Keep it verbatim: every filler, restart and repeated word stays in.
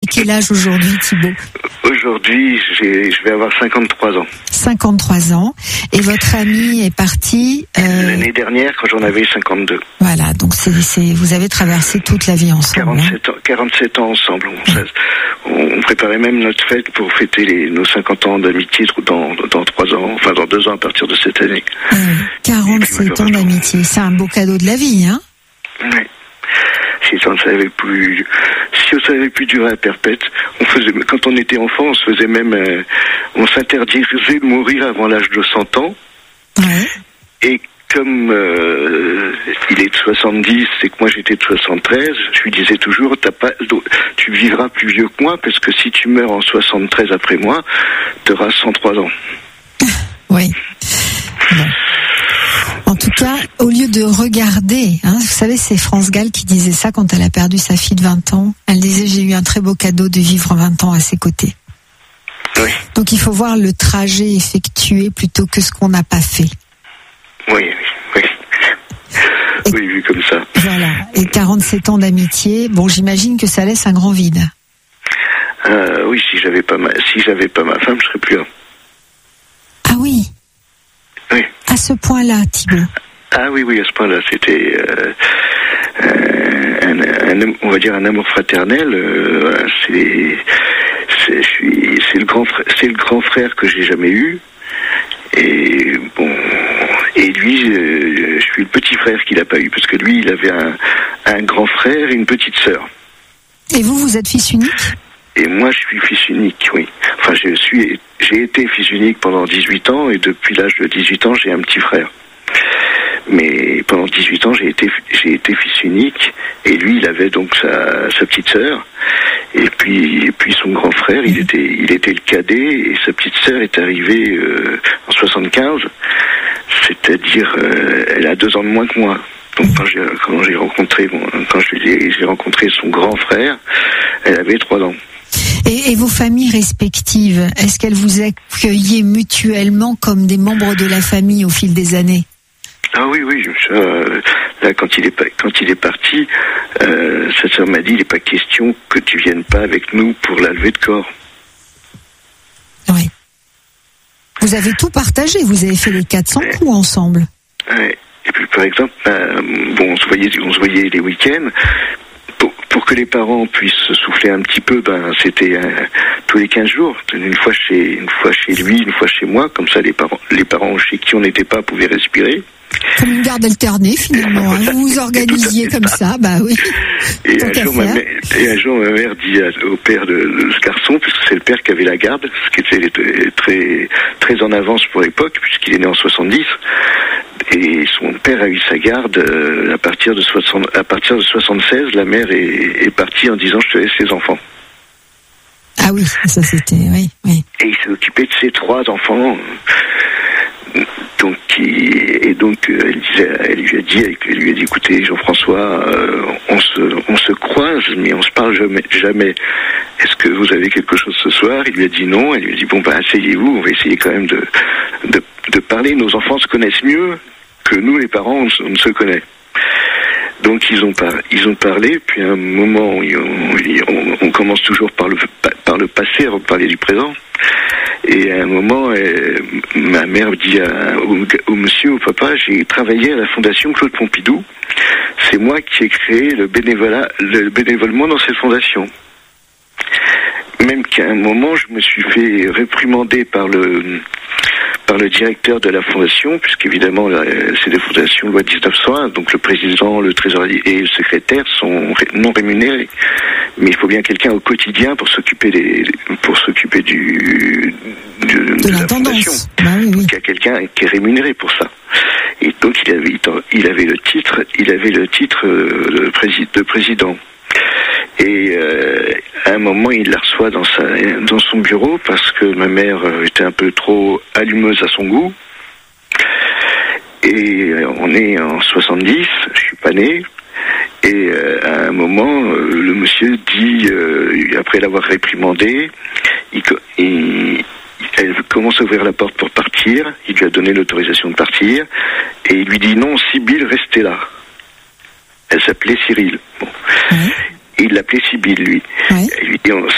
quel âge aujourd'hui, Thibaut ? Aujourd'hui, j'ai, je vais avoir cinquante-trois ans. cinquante-trois ans. Et votre ami est parti euh... l'année dernière, quand j'en avais cinquante-deux. Voilà, donc c'est, c'est, vous avez traversé toute la vie ensemble. quarante-sept, hein. ans, quarante-sept ans ensemble. On, on préparait même notre fête pour fêter les, nos cinquante ans d'amitié dans, dans trois ans, enfin dans deux ans à partir de cette année. Euh, quarante-sept ans d'amitié, c'est un beau cadeau de la vie, hein ? Oui. Si ça ne savait plus, si on savait plus durer à perpète, on faisait, quand on était enfant, on se faisait même, euh, on s'interdisait de mourir avant l'âge de cent ans. Ouais. Et comme euh, il est de soixante-dix et que moi j'étais de soixante-treize, je lui disais toujours, t'as pas, tu vivras plus vieux que moi, parce que si tu meurs en soixante-treize après moi, tu auras cent trois ans. Oui. Bon. En tout cas, au lieu de regarder, hein, vous savez, c'est France Gall qui disait ça quand elle a perdu sa fille de vingt ans. Elle disait, j'ai eu un très beau cadeau de vivre vingt ans à ses côtés. Oui. Donc il faut voir le trajet effectué plutôt que ce qu'on n'a pas fait. Oui, oui. Et, oui, vu comme ça. Voilà. Et quarante-sept ans d'amitié, bon, j'imagine que ça laisse un grand vide. Euh, oui, si j'avais pas ma, si j'avais pas ma femme, je serais plus là. Ah oui. Oui. À ce point-là, Thibaut. Ah oui, oui, à ce point-là, c'était, euh, un, un, un, on va dire un amour fraternel. Euh, c'est, c'est, je suis, c'est le grand, frère, c'est le grand frère que j'ai jamais eu. Et bon, et lui, euh, je suis le petit frère qu'il a pas eu, parce que lui, il avait un, un grand frère et une petite sœur. Et vous, vous êtes fils unique ? Et moi, je suis fils unique, oui. Enfin, je suis, j'ai été fils unique pendant dix-huit ans, et depuis l'âge de dix-huit ans, j'ai un petit frère. Mais pendant dix-huit ans, j'ai été, j'ai été fils unique, et lui, il avait donc sa, sa petite sœur, et puis, et puis son grand frère, il était, il était le cadet, et sa petite sœur est arrivée euh, en soixante-quinze, c'est-à-dire, euh, elle a deux ans de moins que moi. Donc quand j'ai, quand j'ai rencontré, bon, quand j'ai, j'ai rencontré son grand frère, elle avait trois ans. Et, et vos familles respectives, est-ce qu'elles vous accueillaient mutuellement comme des membres de la famille au fil des années ? Ah oui, oui. Euh, là, quand il est quand il est parti, euh, sa sœur m'a dit, il n'est pas question que tu viennes pas avec nous pour la levée de corps. Oui. Vous avez tout partagé. Vous avez fait les quatre cents ouais. coups ensemble. Ouais. Et puis, par exemple, euh, bon, on se voyait, on se voyait les week-ends. Pour, pour que les parents puissent se souffler un petit peu, ben c'était euh, tous les quinze jours, une fois chez une fois chez lui, une fois chez moi, comme ça les parents les parents chez qui on n'était pas pouvaient respirer. Comme une garde alternée finalement, hein. Vous vous organisiez comme ça, bah oui. Et un, jour, ma mère, et un jour ma mère dit à, au père de, de ce garçon, puisque c'est le père qui avait la garde, ce qui était très très en avance pour l'époque, puisqu'il est né en soixante-dix. Et son père a eu sa garde euh, à partir de soixante, à partir de soixante-seize. La mère est, est partie en disant je te laisse les enfants. Ah oui, ça c'était oui, oui. Et il s'est occupé de ses trois enfants. Donc il, et donc elle, disait, elle lui a dit, elle lui a dit écoutez Jean-François, euh, on se on se croise mais on se parle jamais jamais. Est-ce que vous avez quelque chose ce soir ? Il lui a dit non. Elle lui a dit bon ben asseyez-vous, on va essayer quand même de de, de parler. Nos enfants se connaissent mieux que nous les parents on, on ne se connaît. Donc ils ont par, ils ont parlé, puis à un moment on, on, on commence toujours par le par le passé avant de parler du présent. Et à un moment, elle, ma mère dit à, au, au monsieur, au papa, j'ai travaillé à la Fondation Claude Pompidou. C'est moi qui ai créé le bénévolat, le bénévolement dans cette fondation. Même qu'à un moment, je me suis fait réprimander par le par le directeur de la fondation, puisqu'évidemment c'est des fondations loi dix-neuf cent un, donc le président, le trésorier et le secrétaire sont non rémunérés. Mais il faut bien quelqu'un au quotidien pour s'occuper des pour s'occuper du de, de, de la fondation. Ah, oui, oui. Donc il y a quelqu'un qui est rémunéré pour ça. Et donc il avait il avait le titre il avait le titre de, prési, de président. Et euh, à un moment, il la reçoit dans sa dans son bureau parce que ma mère était un peu trop allumeuse à son goût. Et on est en soixante-dix, je suis pas né. Et euh, à un moment, euh, le monsieur dit, euh, après l'avoir réprimandé, il, il, elle commence à ouvrir la porte pour partir. Il lui a donné l'autorisation de partir. Et il lui dit non, Sibylle, restez là. Elle s'appelait Cyril. Bon. Mmh. Il l'appelait Sibylle, lui. Oui. Il lui dit,